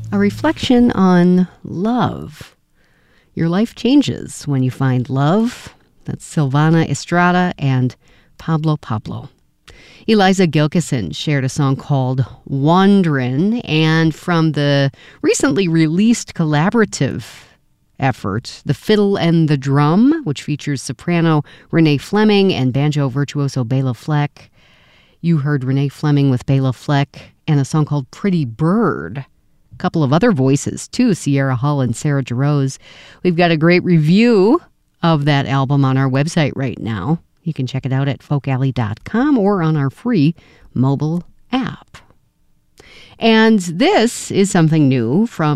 A reflection on love. Your life changes when you find love. That's Silvana Estrada and Pablo Pablo. Eliza Gilkison shared a song called Wandrin, and from the recently released collaborative effort, The Fiddle and the Drum, which features soprano Renee Fleming and banjo virtuoso Bela Fleck. You heard Renee Fleming with Bela Fleck and a song called Pretty Bird. A couple of other voices, too, Sierra Hull and Sarah DeRose. We've got a great review of that album on our website right now. You can check it out at folkalley.com or on our free mobile app. And this is something new from